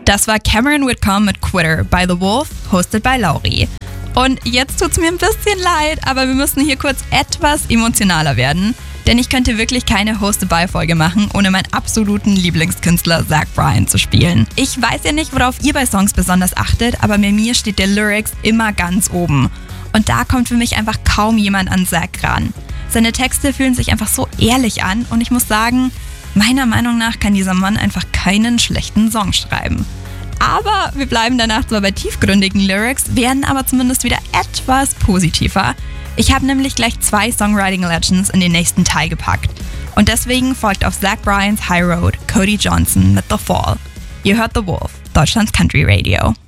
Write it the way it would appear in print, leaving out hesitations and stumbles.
Das war Cameron Whitcomb mit Quitter bei The Wolf, hosted by Lauri. Und jetzt tut's mir ein bisschen leid, aber wir müssen hier kurz etwas emotionaler werden. Denn ich könnte wirklich keine Hosted-by-Folge machen, ohne meinen absoluten Lieblingskünstler Zach Bryan zu spielen. Ich weiß ja nicht, worauf ihr bei Songs besonders achtet, aber bei mir steht der Lyrics immer ganz oben. Und da kommt für mich einfach kaum jemand an Zach ran. Seine Texte fühlen sich einfach so ehrlich an und ich muss sagen, meiner Meinung nach kann dieser Mann einfach keinen schlechten Song schreiben. Aber wir bleiben danach zwar bei tiefgründigen Lyrics, werden aber zumindest wieder etwas positiver. Ich habe nämlich gleich 2 Songwriting Legends in den nächsten Teil gepackt. Und deswegen folgt auf Zach Bryans High Road Cody Johnson mit The Fall. Ihr hört The Wolf, Deutschlands Country Radio.